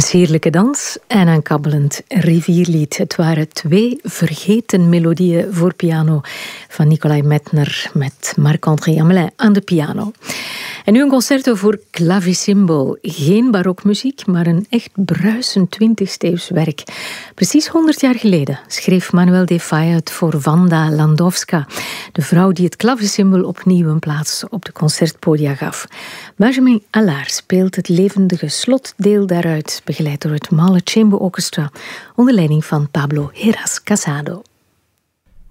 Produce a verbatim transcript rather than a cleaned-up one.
sierlijke dans en een kabbelend rivierlied. Het waren twee vergeten melodieën voor piano van Nicolai Mettner met Marc-André Hamelin aan de piano. En nu een concerto voor clavicembal. Geen barokmuziek, maar een echt bruisend twintigste-eeuws werk. Precies honderd jaar geleden schreef Manuel de Falla het voor Wanda Landowska, de vrouw die het clavicembal opnieuw een plaats op de concertpodia gaf. Benjamin Allard speelt het levendige slotdeel daaruit, begeleid door het Mahler Chamber Orchestra onder leiding van Pablo Heras Casado.